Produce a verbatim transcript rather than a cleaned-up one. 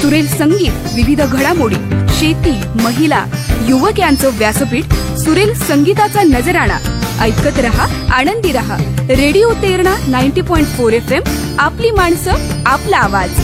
सुरेल संगीत, विविध घडामोडी, शेती, महिला, युवक यांचं व्यासपीठ, सुरेल संगीताचा नजराणा. ऐकत रहा, आनंदी रहा. Radio Terna ninety point four F M. आपली माणसं, आपला आवाज.